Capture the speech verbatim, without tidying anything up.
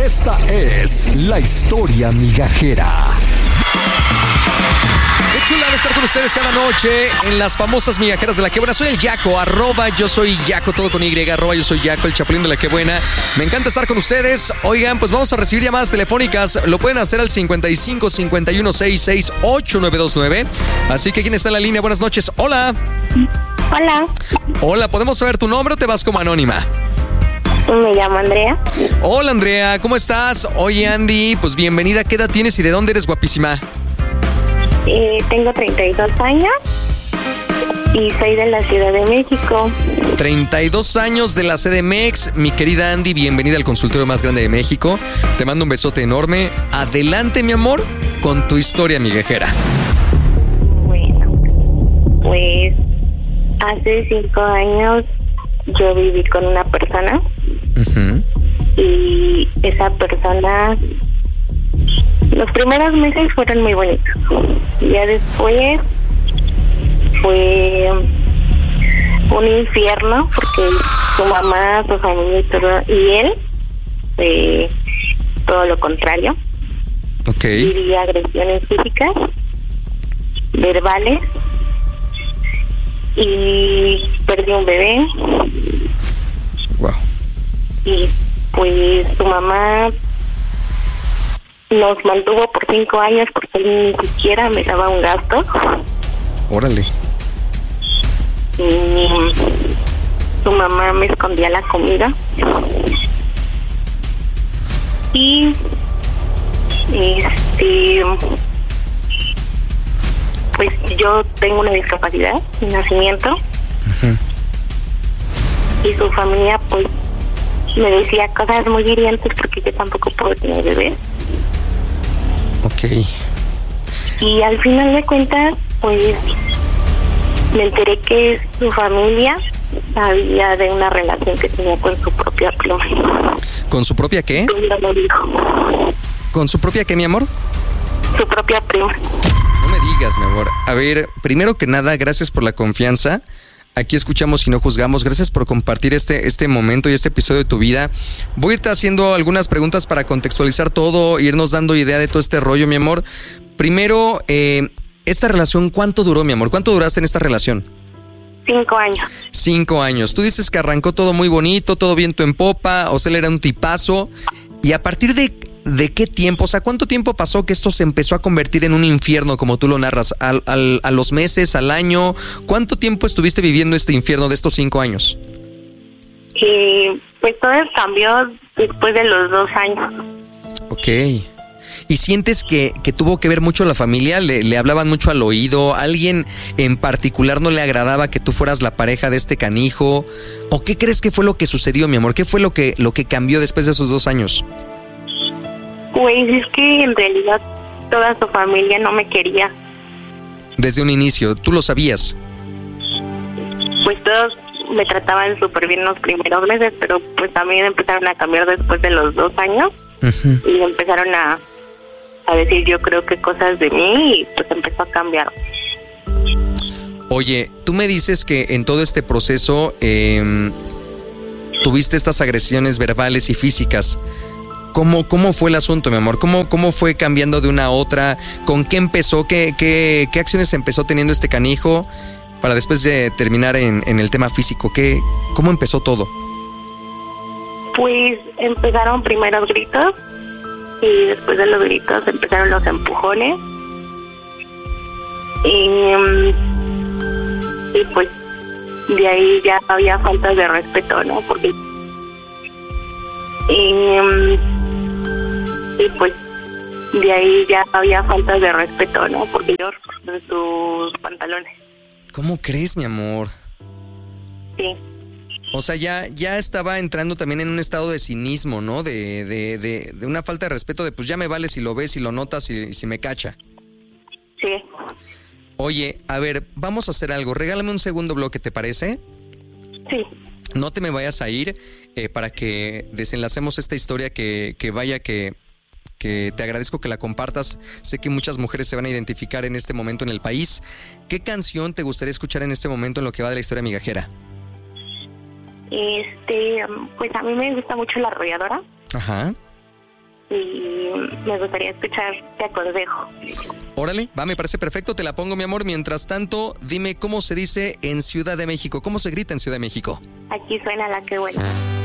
Esta es la historia migajera. Qué chula de estar con ustedes cada noche en las famosas migajeras de La Que Buena. Soy el Yaco, arroba yo soy Yaco, todo con Y, arroba yo soy Yaco, el chapulín de La Que Buena. Me encanta estar con ustedes. Oigan, pues vamos a recibir llamadas telefónicas. Lo pueden hacer al cincuenta y cinco, cincuenta y uno, sesenta y seis, ochenta y nueve veintinueve. Así que, ¿quién está en la línea? Buenas noches. Hola. Hola. Hola, ¿podemos saber tu nombre o te vas como anónima? Me llamo Andrea. Hola, Andrea, ¿cómo estás? Oye, Andy, pues bienvenida. ¿Qué edad tienes y de dónde eres, guapísima? Eh, tengo treinta y dos años y soy de la Ciudad de México. treinta y dos años de la C D M X. Mi querida Andy, bienvenida al consultorio más grande de México. Te mando un besote enorme. Adelante, mi amor, con tu historia migajera. Bueno, pues hace cinco años yo viví con una persona uh-huh. y esa persona, los primeros meses fueron muy bonitos. Ya después fue un infierno porque su mamá, su familia y todo, y él, eh, todo lo contrario. Okay. Vivía agresiones físicas, verbales, y perdí un bebé. Wow. Y pues su mamá nos mantuvo por cinco años porque él ni siquiera me daba un gasto. Órale. Y su mamá me escondía la comida. Y este pues yo tengo una discapacidad de nacimiento. Uh-huh. Y su familia pues me decía cosas muy hirientes porque yo tampoco puedo tener bebés. Ok. Y al final de cuentas pues me enteré que su familia sabía de una relación que tenía con su propia prima. ¿Con su propia qué? No me dijo. ¿Con su propia qué, mi amor? Su propia prima. No me digas, mi amor. A ver, primero que nada, gracias por la confianza. Aquí escuchamos y no juzgamos. Gracias por compartir este, este momento y este episodio de tu vida. Voy a irte haciendo algunas preguntas para contextualizar todo, irnos dando idea de todo este rollo, mi amor. Primero, eh, esta relación, ¿cuánto duró, mi amor? ¿Cuánto duraste en esta relación? Cinco años. Cinco años. Tú dices que arrancó todo muy bonito, todo viento en popa, o sea, él era un tipazo. Y a partir de... ¿De qué tiempo? O sea, ¿cuánto tiempo pasó que esto se empezó a convertir en un infierno, como tú lo narras? ¿Al, al, ¿A los meses, al año? ¿Cuánto tiempo estuviste viviendo este infierno de estos cinco años? Y pues todo cambió después de los dos años. Ok. ¿Y sientes que, que tuvo que ver mucho la familia? ¿Le, ¿Le hablaban mucho al oído? ¿Alguien en particular no le agradaba que tú fueras la pareja de este canijo? ¿O qué crees que fue lo que sucedió, mi amor? ¿Qué fue lo que, lo que cambió después de esos dos años? Pues es que en realidad toda su familia no me quería. Desde un inicio, ¿tú lo sabías? Pues todos me trataban súper bien los primeros meses, pero pues también empezaron a cambiar después de los dos años. Uh-huh. Y empezaron a, a decir yo creo que cosas de mí y pues empezó a cambiar. Oye, tú me dices que en todo este proceso eh, tuviste estas agresiones verbales y físicas. ¿Cómo, ¿Cómo fue el asunto, mi amor? ¿Cómo, ¿Cómo fue cambiando de una a otra? ¿Con qué empezó? ¿Qué, qué, qué acciones empezó teniendo este canijo? Para después de terminar en, en el tema físico, ¿qué, ¿cómo empezó todo? Pues empezaron primero los gritos y después de los gritos empezaron los empujones. Y, y pues de ahí ya había faltas de respeto, ¿no? Porque... Y, y pues de ahí ya había faltas de respeto, ¿no? Porque yo de sus pantalones. ¿Cómo crees, mi amor? Sí. O sea, ya, ya estaba entrando también en un estado de cinismo, ¿no? De, de, de, de una falta de respeto de pues ya me vale si lo ves, si lo notas y si me cacha. Sí. Oye, a ver, vamos a hacer algo. Regálame un segundo bloque, ¿te parece? Sí. No te me vayas a ir eh, para que desenlacemos esta historia que, que vaya que, que te agradezco que la compartas. Sé que muchas mujeres se van a identificar en este momento en el país. ¿Qué canción te gustaría escuchar en este momento en lo que va de la historia migajera? Este, pues a mí me gusta mucho La Arrolladora. Ajá. y me gustaría escuchar tu consejo. Órale, va, me parece perfecto, te la pongo, mi amor. Mientras tanto, dime cómo se dice en Ciudad de México, cómo se grita en Ciudad de México. Aquí suena la que buena.